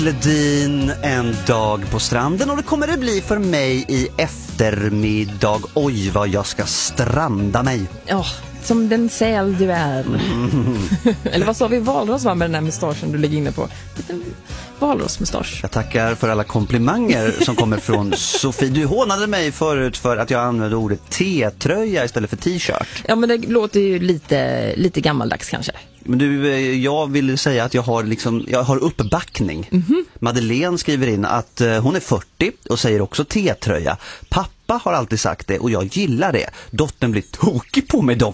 Ledin, en dag på stranden, och det kommer det bli för mig i eftermiddag. Oj, vad jag ska stranda mig. Ja, som den säl du är. Eller vad sa vi, valros var med den här mustaschen du ligger inne på. Liten valrosmustasch. Jag tackar för alla komplimanger som kommer från Sofie. Du hånade mig förut för att jag använde ordet T-tröja istället för t-shirt. Ja, men det låter ju lite gammaldags kanske. Men du, jag vill säga att jag har uppbackning. Madeleine skriver in att hon är 40 och säger också T-tröja. Pappa har alltid sagt det och jag gillar det. Dottern blir tokig på mig dock.